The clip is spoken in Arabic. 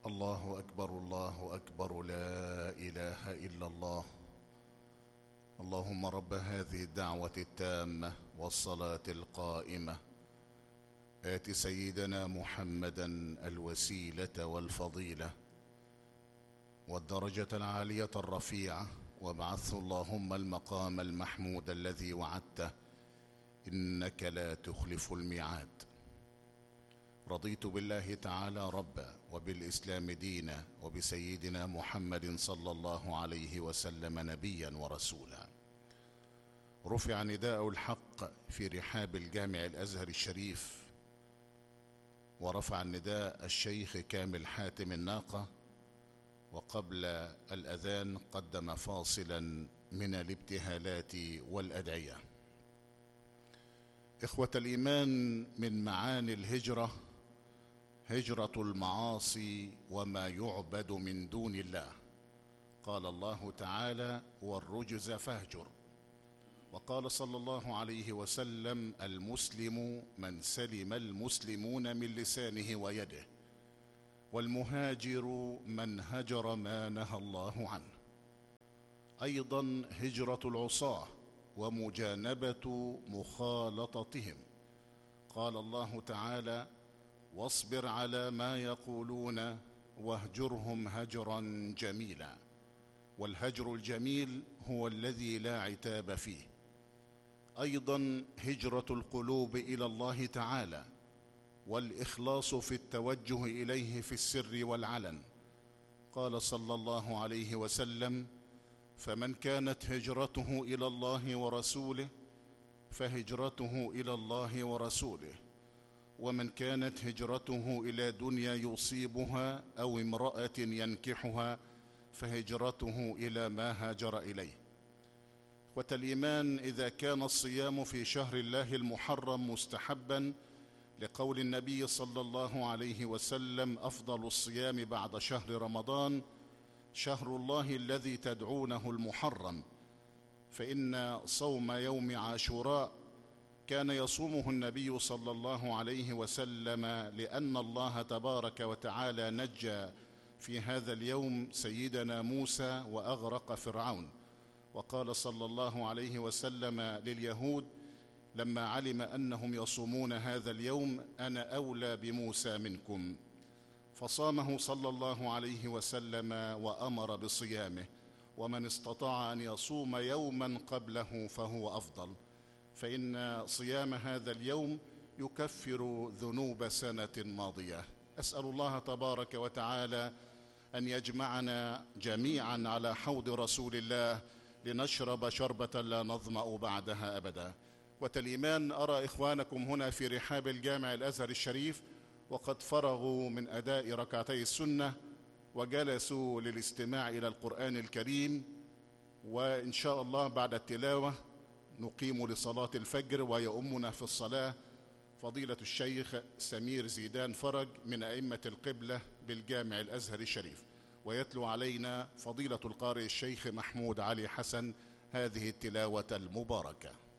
الله أكبر الله أكبر، لا إله إلا الله. اللهم رب هذه الدعوة التامة والصلاة القائمة، آت سيدنا محمدا الوسيلة والفضيلة والدرجة العالية الرفيعة، وابعثه اللهم المقام المحمود الذي وعدته، إنك لا تخلف الميعاد. رضيت بالله تعالى ربا، وبالإسلام دينا، وبسيدنا محمد صلى الله عليه وسلم نبيا ورسولا. رفع نداء الحق في رحاب الجامع الأزهر الشريف، ورفع النداء الشيخ كامل حاتم الناقة، وقبل الأذان قدم فاصلا من الابتهالات والأدعية. إخوة الإيمان، من معاني الهجرة هجرة المعاصي وما يعبد من دون الله. قال الله تعالى: والرجز فاهجر. وقال صلى الله عليه وسلم: المسلم من سلم المسلمون من لسانه ويده، والمهاجر من هجر ما نهى الله عنه. أيضا هجرة العصاة ومجانبة مخالطتهم. قال الله تعالى: واصبر على ما يقولون واهجرهم هجرا جميلا. والهجر الجميل هو الذي لا عتاب فيه. أيضا هجرة القلوب إلى الله تعالى، والإخلاص في التوجه إليه في السر والعلن. قال صلى الله عليه وسلم: فمن كانت هجرته إلى الله ورسوله فهجرته إلى الله ورسوله، ومن كانت هجرته إلى دنيا يصيبها أو امرأة ينكحها فهجرته إلى ما هاجر إليه. إخوة الإيمان، إذا كان الصيام في شهر الله المحرم مستحبا لقول النبي صلى الله عليه وسلم: أفضل الصيام بعد شهر رمضان شهر الله الذي تدعونه المحرم، فإن صوم يوم عاشوراء كان يصومه النبي صلى الله عليه وسلم لأن الله تبارك وتعالى نجى في هذا اليوم سيدنا موسى وأغرق فرعون. وقال صلى الله عليه وسلم لليهود لما علم أنهم يصومون هذا اليوم: أنا أولى بموسى منكم. فصامه صلى الله عليه وسلم وأمر بصيامه، ومن استطاع أن يصوم يوما قبله فهو أفضل، فإن صيام هذا اليوم يكفر ذنوب سنة ماضية. أسأل الله تبارك وتعالى أن يجمعنا جميعا على حوض رسول الله لنشرب شربة لا نظمأ بعدها أبدا. والإيمان، أرى إخوانكم هنا في رحاب الجامع الأزهر الشريف وقد فرغوا من أداء ركعتي السنة وجلسوا للاستماع إلى القرآن الكريم، وإن شاء الله بعد التلاوة نقيم لصلاة الفجر، ويؤمنا في الصلاة فضيلة الشيخ سمير زيدان فرج من أئمة القبلة بالجامع الأزهر الشريف، ويتلو علينا فضيلة القارئ الشيخ محمود علي حسن هذه التلاوة المباركة.